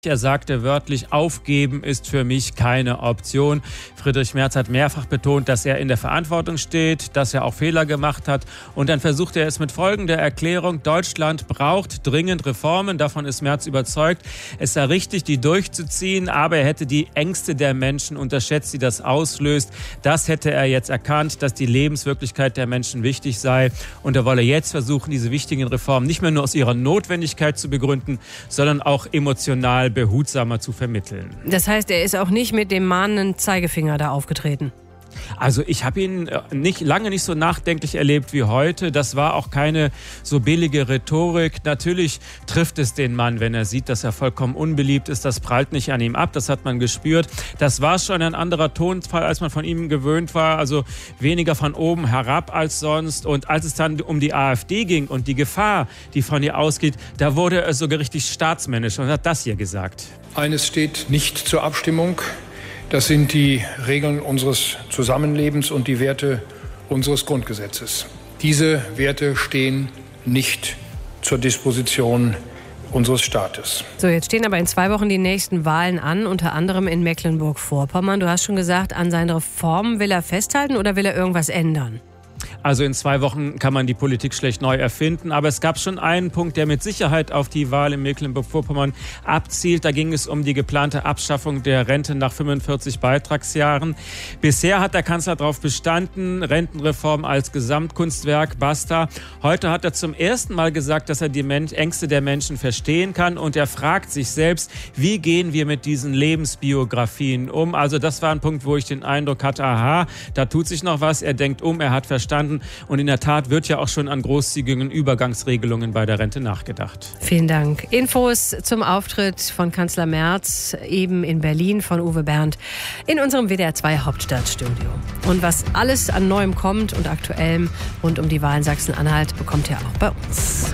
Er sagte wörtlich, aufgeben ist für mich keine Option. Friedrich Merz hat mehrfach betont, dass er in der Verantwortung steht, dass er auch Fehler gemacht hat. Und dann versuchte er es mit folgender Erklärung: Deutschland braucht dringend Reformen. Davon ist Merz überzeugt. Es sei richtig, die durchzuziehen, aber er hätte die Ängste der Menschen unterschätzt, die das auslöst. Das hätte er jetzt erkannt, dass die Lebenswirklichkeit der Menschen wichtig sei. Und er wolle jetzt versuchen, diese wichtigen Reformen nicht mehr nur aus ihrer Notwendigkeit zu begründen, sondern auch emotional behutsamer zu vermitteln. Das heißt, er ist auch nicht mit dem mahnenden Zeigefinger da aufgetreten? Also ich habe ihn lange nicht so nachdenklich erlebt wie heute. Das war auch keine so billige Rhetorik. Natürlich trifft es den Mann, wenn er sieht, dass er vollkommen unbeliebt ist. Das prallt nicht an ihm ab, das hat man gespürt. Das war schon ein anderer Tonfall, als man von ihm gewöhnt war. Also weniger von oben herab als sonst. Und als es dann um die AfD ging und die Gefahr, die von ihr ausgeht, da wurde er sogar richtig staatsmännisch und hat das hier gesagt. Eines steht nicht zur Abstimmung. Das sind die Regeln unseres Zusammenlebens und die Werte unseres Grundgesetzes. Diese Werte stehen nicht zur Disposition unseres Staates. So, jetzt stehen aber in 2 Wochen die nächsten Wahlen an, unter anderem in Mecklenburg-Vorpommern. Du hast schon gesagt, an seinen Reformen will er festhalten oder will er irgendwas ändern? Also in 2 Wochen kann man die Politik schlecht neu erfinden. Aber es gab schon einen Punkt, der mit Sicherheit auf die Wahl in Mecklenburg-Vorpommern abzielt. Da ging es um die geplante Abschaffung der Rente nach 45 Beitragsjahren. Bisher hat der Kanzler darauf bestanden, Rentenreform als Gesamtkunstwerk, basta. Heute hat er zum ersten Mal gesagt, dass er die Ängste der Menschen verstehen kann. Und er fragt sich selbst, wie gehen wir mit diesen Lebensbiografien um? Also das war ein Punkt, wo ich den Eindruck hatte, aha, da tut sich noch was. Er denkt er hat verstanden. Und in der Tat wird ja auch schon an großzügigen Übergangsregelungen bei der Rente nachgedacht. Vielen Dank. Infos zum Auftritt von Kanzler Merz eben in Berlin von Uwe Bernd in unserem WDR 2 Hauptstadtstudio. Und was alles an Neuem kommt und Aktuellem rund um die Wahl in Sachsen-Anhalt bekommt ihr auch bei uns.